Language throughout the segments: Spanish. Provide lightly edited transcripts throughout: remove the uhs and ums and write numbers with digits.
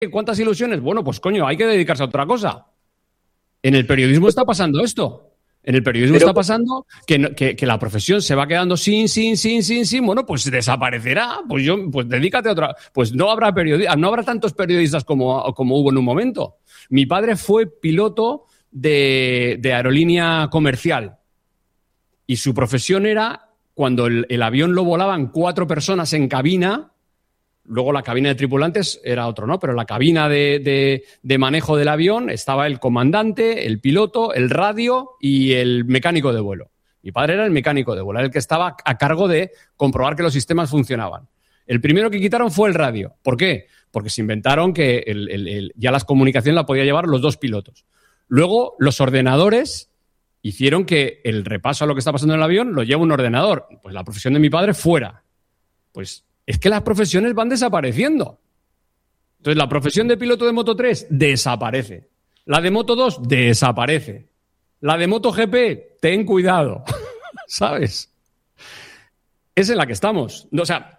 ¿cuántas ilusiones? Bueno, pues coño, hay que dedicarse a otra cosa. En el periodismo está pasando esto. En el periodismo está pasando que la profesión se va quedando sin. Bueno, pues desaparecerá. Pues dedícate a otra. Pues no habrá tantos periodistas como hubo en un momento. Mi padre fue piloto de aerolínea comercial. Y su profesión era, cuando el avión lo volaban 4 personas en cabina. Luego la cabina de tripulantes era otro, ¿no? Pero la cabina de manejo del avión estaba el comandante, el piloto, el radio y el mecánico de vuelo. Mi padre era el mecánico de vuelo, era el que estaba a cargo de comprobar que los sistemas funcionaban. El primero que quitaron fue el radio. ¿Por qué? Porque se inventaron que ya las comunicaciones la podía llevar los 2 pilotos. Luego los ordenadores hicieron que el repaso a lo que está pasando en el avión lo lleva un ordenador. Pues la profesión de mi padre fuera. Pues es que las profesiones van desapareciendo. Entonces, la profesión de piloto de Moto 3 desaparece. La de Moto 2 desaparece. La de MotoGP, ten cuidado. ¿Sabes? Es en la que estamos. O sea,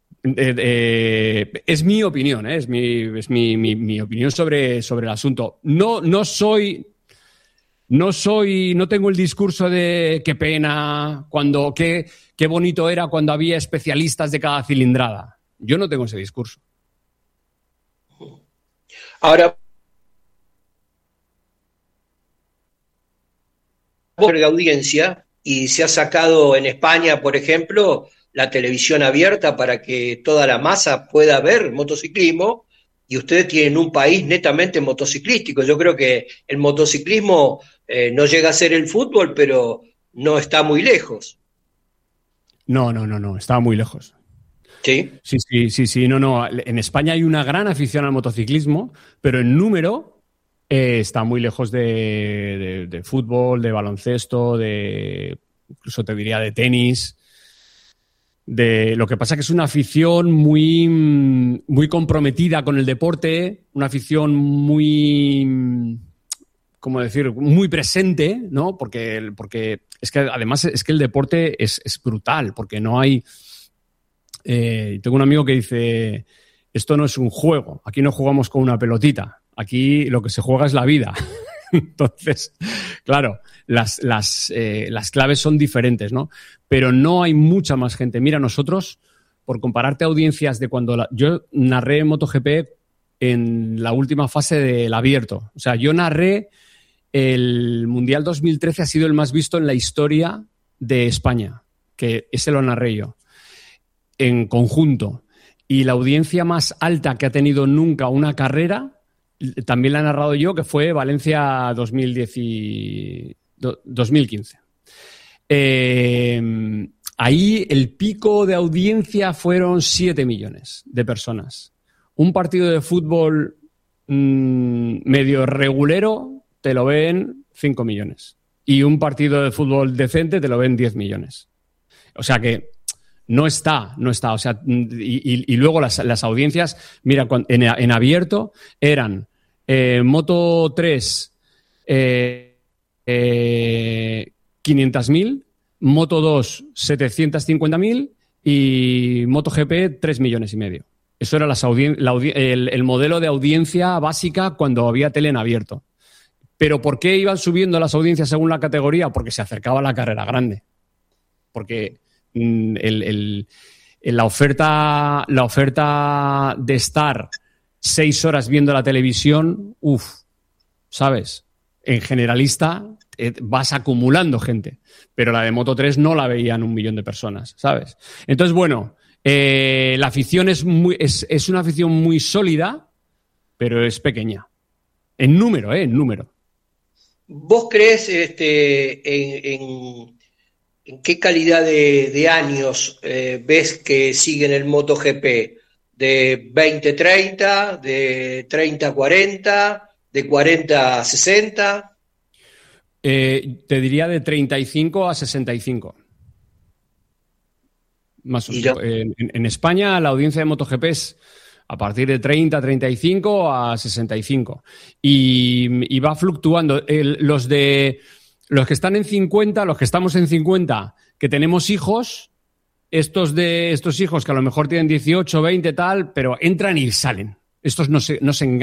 es mi opinión, ¿eh? Es mi opinión sobre el asunto. No tengo el discurso de qué pena, qué bonito era cuando había especialistas de cada cilindrada. Yo no tengo ese discurso. Ahora, de audiencia, y se ha sacado en España, por ejemplo, la televisión abierta para que toda la masa pueda ver motociclismo, y ustedes tienen un país netamente motociclístico. Yo creo que el motociclismo no llega a ser el fútbol, pero no está muy lejos. No, está muy lejos. ¿Sí? Sí, no. En España hay una gran afición al motociclismo, pero en número está muy lejos de fútbol, de baloncesto, incluso te diría de tenis. Lo que pasa que es una afición muy, muy comprometida con el deporte, una afición muy, ¿cómo decir?, muy presente, ¿no? Porque es que además es que el deporte es brutal, porque no hay... tengo un amigo que dice, esto no es un juego, aquí no jugamos con una pelotita, aquí lo que se juega es la vida. Entonces, claro, las claves son diferentes, ¿no? Pero no hay mucha más gente. Mira, nosotros, por compararte audiencias de cuando... yo narré MotoGP en la última fase del abierto. O sea, yo narré el Mundial 2013, ha sido el más visto en la historia de España, que ese lo narré yo, en conjunto. Y la audiencia más alta que ha tenido nunca una carrera... también la he narrado yo, que fue Valencia 2015. Ahí el pico de audiencia fueron 7 millones de personas. Un partido de fútbol medio regulero te lo ven 5 millones. Y un partido de fútbol decente te lo ven 10 millones. O sea que no está. O sea, y luego las audiencias, mira, en abierto eran Moto 3 500.000, Moto 2 750.000 y MotoGP 3,5 millones. Eso era el modelo de audiencia básica cuando había tele en abierto. ¿Pero por qué iban subiendo las audiencias según la categoría? Porque se acercaba la carrera grande. Porque la oferta de estar 6 horas viendo la televisión, ¿sabes? En generalista vas acumulando gente, pero la de Moto 3 no la veían 1 millón de personas, ¿sabes? Entonces, bueno, la afición es una afición muy sólida, pero es pequeña. En número. ¿Vos crees en qué calidad de años ves que siguen el MotoGP? ¿De 20-30, de 30-40, de 40-60? Te diría de 35 a 65. Más o menos. En España la audiencia de MotoGP es a partir de 30, 35 a 65. Y va fluctuando. Los que están en 50, los que estamos en 50, que tenemos hijos, estos hijos que a lo mejor tienen 18, 20, tal, pero entran y salen. Estos no se enganchan